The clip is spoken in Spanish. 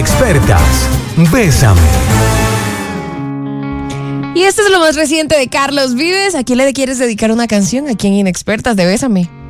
Inexpertas, Bésame. Y este es lo más reciente de Carlos Vives. ¿A quién le quieres dedicar una canción? Aquí en Inexpertas de Bésame.